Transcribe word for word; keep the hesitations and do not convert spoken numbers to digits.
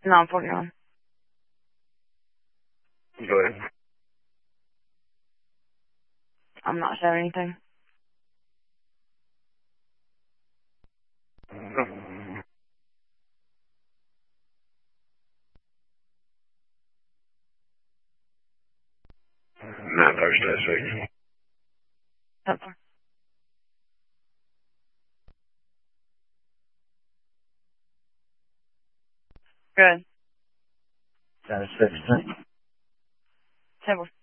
No, I'm forty-one. Go ahead. I'm not showing anything. Not post last week. That's good. Satisfaction. Table.